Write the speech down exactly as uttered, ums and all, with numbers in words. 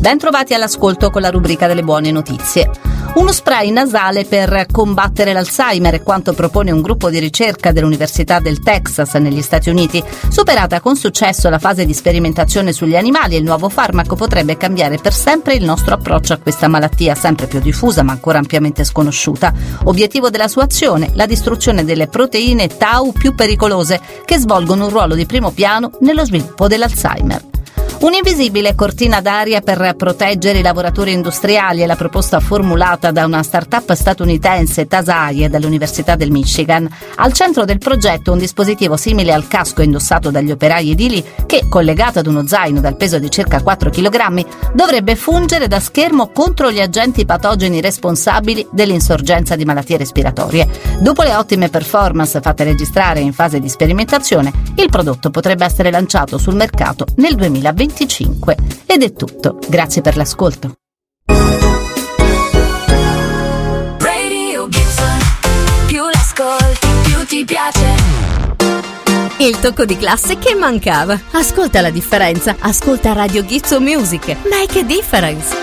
Bentrovati all'ascolto con la rubrica delle buone notizie. Uno spray nasale per combattere l'Alzheimer è quanto propone un gruppo di ricerca dell'Università del Texas negli Stati Uniti. Superata con successo la fase di sperimentazione sugli animali, il nuovo farmaco potrebbe cambiare per sempre il nostro approccio a questa malattia sempre più diffusa ma ancora ampiamente sconosciuta. Obiettivo della sua azione: la distruzione delle proteine tau più pericolose che svolgono un ruolo di primo piano nello sviluppo dell'Alzheimer. Un'invisibile cortina d'aria per proteggere i lavoratori industriali è la proposta formulata da una start-up statunitense, Tasaye, dall'Università del Michigan. Al centro del progetto un dispositivo simile al casco indossato dagli operai edili che, collegato ad uno zaino dal peso di circa quattro chilogrammi, dovrebbe fungere da schermo contro gli agenti patogeni responsabili dell'insorgenza di malattie respiratorie. Dopo le ottime performance fatte registrare in fase di sperimentazione, il prodotto potrebbe essere lanciato sul mercato nel duemilaventicinque. Ed è tutto. Grazie per l'ascolto. Radio Gibson, più l'ascolti, più ti piace. Il tocco di classe che mancava. Ascolta la differenza. Ascolta Radio Gibson Music. Make a difference.